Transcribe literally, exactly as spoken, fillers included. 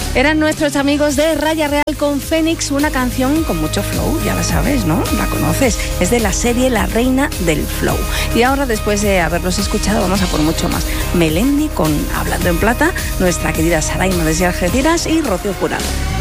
Eran nuestros amigos de Raya Real con Fénix, una canción con mucho flow, ya la sabes, ¿no? La conoces, es de la serie La Reina del Flow. Y ahora, después de haberlos escuchado, vamos a por mucho más. Melendi con Hablando en Plata, nuestra querida Saraima desde Algeciras y Rocío Jurado.